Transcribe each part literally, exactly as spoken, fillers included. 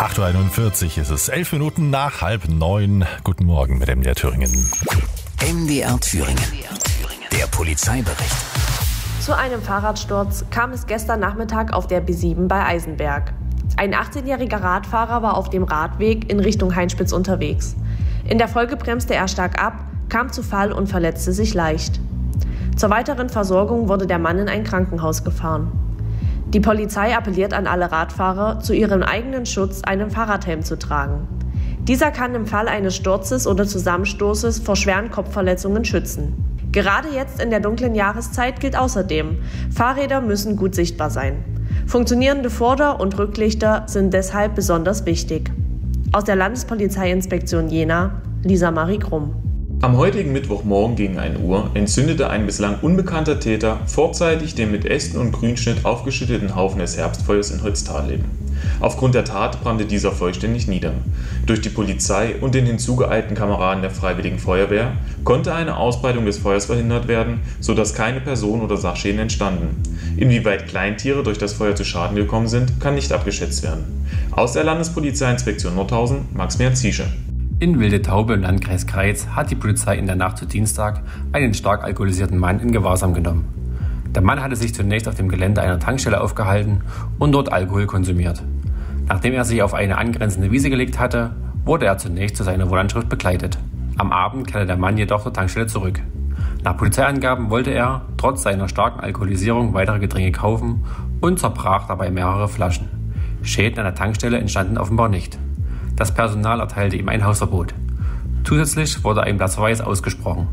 acht Uhr einundvierzig ist es, elf Minuten nach halb neun. Guten Morgen mit M D R Thüringen. M D R Thüringen, der Polizeibericht. Zu einem Fahrradsturz kam es gestern Nachmittag auf der B sieben bei Eisenberg. Ein achtzehnjähriger Radfahrer war auf dem Radweg in Richtung Heinspitz unterwegs. In der Folge bremste er stark ab, kam zu Fall und verletzte sich leicht. Zur weiteren Versorgung wurde der Mann in ein Krankenhaus gefahren. Die Polizei appelliert an alle Radfahrer, zu ihrem eigenen Schutz einen Fahrradhelm zu tragen. Dieser kann im Fall eines Sturzes oder Zusammenstoßes vor schweren Kopfverletzungen schützen. Gerade jetzt in der dunklen Jahreszeit gilt außerdem, Fahrräder müssen gut sichtbar sein. Funktionierende Vorder- und Rücklichter sind deshalb besonders wichtig. Aus der Landespolizeiinspektion Jena, Lisa Marie Krumm. Am heutigen Mittwochmorgen gegen ein Uhr entzündete ein bislang unbekannter Täter vorzeitig den mit Ästen und Grünschnitt aufgeschütteten Haufen des Herbstfeuers in Holztalleben. Aufgrund der Tat brannte dieser vollständig nieder. Durch die Polizei und den hinzugeeilten Kameraden der Freiwilligen Feuerwehr konnte eine Ausbreitung des Feuers verhindert werden, sodass keine Person- oder Sachschäden entstanden. Inwieweit Kleintiere durch das Feuer zu Schaden gekommen sind, kann nicht abgeschätzt werden. Aus der Landespolizeiinspektion Nordhausen, Maximilian Ziesche. In Wilde-Taube im Landkreis Kreiz hat die Polizei in der Nacht zu Dienstag einen stark alkoholisierten Mann in Gewahrsam genommen. Der Mann hatte sich zunächst auf dem Gelände einer Tankstelle aufgehalten und dort Alkohol konsumiert. Nachdem er sich auf eine angrenzende Wiese gelegt hatte, wurde er zunächst zu seiner Wohnanschrift begleitet. Am Abend kehrte der Mann jedoch zur Tankstelle zurück. Nach Polizeiangaben wollte er, trotz seiner starken Alkoholisierung, weitere Getränke kaufen und zerbrach dabei mehrere Flaschen. Schäden an der Tankstelle entstanden offenbar nicht. Das Personal erteilte ihm ein Hausverbot. Zusätzlich wurde ein Platzverweis ausgesprochen.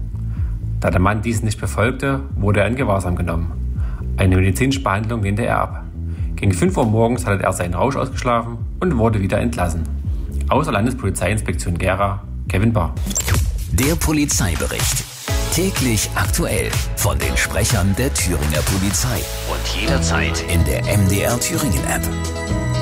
Da der Mann dies nicht befolgte, wurde er in Gewahrsam genommen. Eine medizinische Behandlung lehnte er ab. Gegen fünf Uhr morgens hatte er seinen Rausch ausgeschlafen und wurde wieder entlassen. Aus der Landespolizeiinspektion Gera, Kevin Barr. Der Polizeibericht. Täglich aktuell von den Sprechern der Thüringer Polizei. Und jederzeit in der M D R Thüringen App.